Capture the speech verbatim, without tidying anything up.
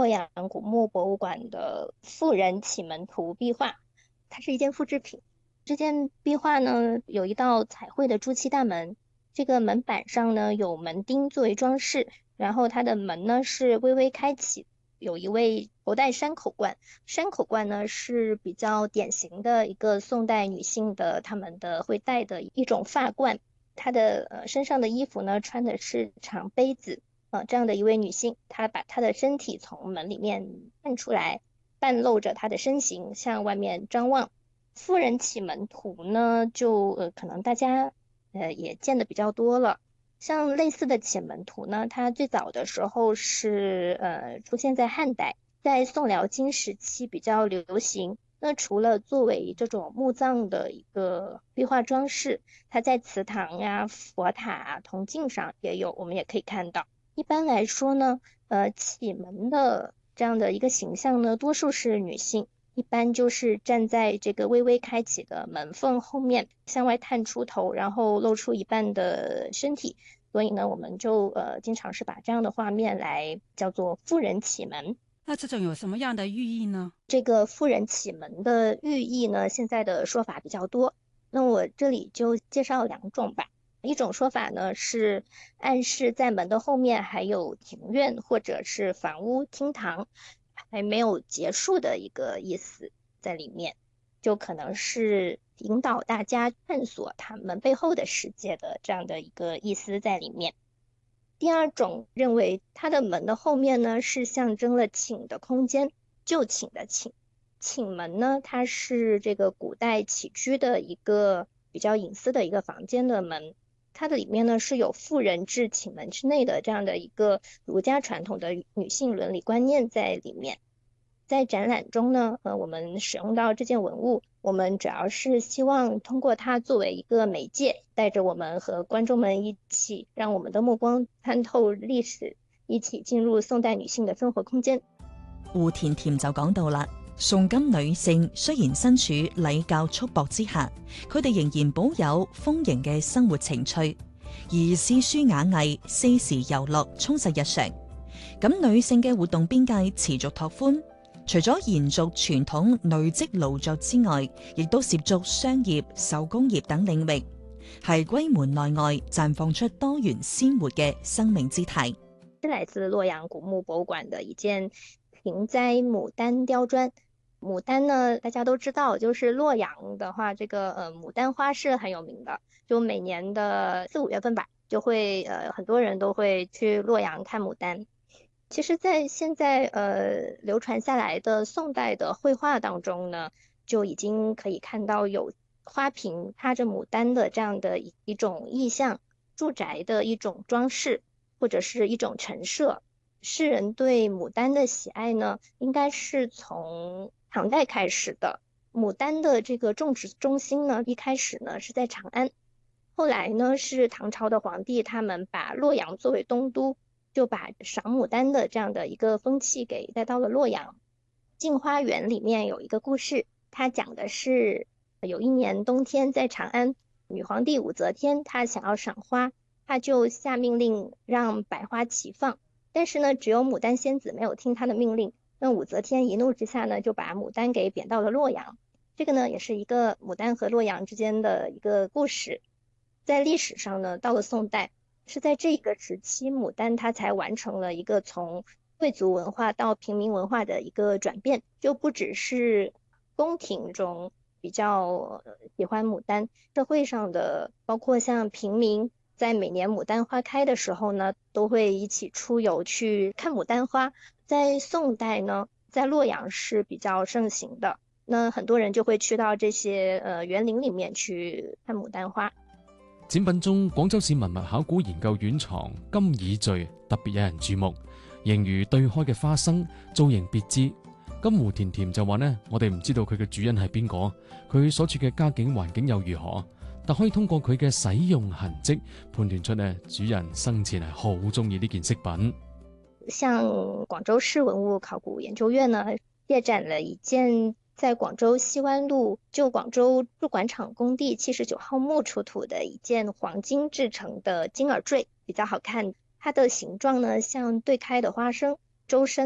洛阳古墓博物馆的妇人启门图壁画，它是一件复制品。这件壁画呢，有一道彩绘的朱漆大门，这个门板上呢有门钉作为装饰，然后它的门呢是微微开启，有一位头戴山口冠。山口冠呢是比较典型的一个宋代女性的她们的会戴的一种发冠。她的呃身上的衣服呢穿的是长杯子。呃，这样的一位女性，她把她的身体从门里面探出来，半露着她的身形向外面张望。妇人启门图呢，就呃可能大家呃也见的比较多了。像类似的启门图呢，它最早的时候是呃出现在汉代，在宋辽金时期比较流行。那除了作为这种墓葬的一个壁画装饰，它在祠堂呀、佛塔啊、铜镜上也有，我们也可以看到。一般来说呢，呃，启门的这样的一个形象呢，多数是女性，一般就是站在这个微微开启的门缝后面，向外探出头，然后露出一半的身体。所以呢，我们就呃经常是把这样的画面来叫做妇人启门。 那这种有什么样的寓意呢？ 这个妇人启门的寓意呢，现在的说法比较多。那我这里就介绍两种吧。一种说法呢是暗示在门的后面还有庭院或者是房屋、厅堂，还没有结束的一个意思在里面，就可能是引导大家探索他们背后的世界的这样的一个意思在里面。第二种认为它的门的后面呢是象征了寝的空间，就寝的寝。寝门呢，它是这个古代起居的一个比较隐私的一个房间的门，它的里面呢是有妇人至寝门之内的这样的一个儒家传统的女性伦理观念在里面。在展览中呢，呃，我们使用到这件文物，我们主要是希望通过它作为一个媒介，带着我们和觀眾們一起，讓我們的目光參透歷史，一起進入宋代女性的生活空間。 胡甜甜就講到啦，宋金女性雖然身處禮教束縛之下，佢哋仍然保有豐盈嘅生活情趣，而詩書雅藝、四時遊樂充實日常。咁女性嘅活動邊界持續拓寬，除咗延續傳統累積勞作之外，亦都涉足商業、手工業等領域，係歸門內外綻放出多元鮮活嘅生命姿態。 是來自洛陽古墓博物館的一件平栽牡丹雕磚。牡丹呢，大家都知道，就是洛陽的話，這個呃牡丹花是很有名的，就每年的四五月份吧，就會呃很多人都會去洛陽看牡丹。其實在現在呃流傳下來的宋代的繪畫當中呢，就已經可以看到有花瓶插着牡丹的這樣的一一種意象，住宅的一種裝飾，或者是一種陳設。世人對牡丹的喜愛呢，應該是從唐代開始的。牡丹的這個種植中心呢，一開始呢是在長安，後來呢是唐朝的皇帝他們把洛陽作為東都，就把賞牡丹的這樣的一個風氣給帶到了洛陽。鏡花緣裡面有一個故事，它講的是有一年冬天在長安，女皇帝武則天她想要賞花，她就下命令讓百花齊放，但是呢只有牡丹仙子沒有聽她的命令，那武則天一怒之下呢就把牡丹給貶到了洛陽。這個呢也是一個牡丹和洛陽之間的一個故事。在歷史上呢，到了宋代，是在這個時期，牡丹它才完成了一個從貴族文化到平民文化的一個轉變，就不只是宮廷中比較喜歡牡丹，社會上的包括像平民，在每年牡丹花開的時候呢，都會一起出遊去看牡丹花。在宋代呢，在洛陽是比較盛行的，那很多人就會去到這些呃園林裡面去看牡丹花。 展品中，廣州市文物考古研究院藏金耳墜特別有人注目，形如對開嘅花生，造型別致。咁胡甜甜就話呢，我哋唔知道佢嘅主人係邊個，佢所處嘅家境環境又如何，但可以通過佢嘅使用痕跡判斷出呢，主人生前係好中意呢件飾品。 像廣州市文物考古研究院呢，借展了一件在廣州西灣路舊廣州駐廣場工地七十九號墓出土的一件黃金製成的金耳墜，比較好看。它的形狀呢，像對開的花生，周身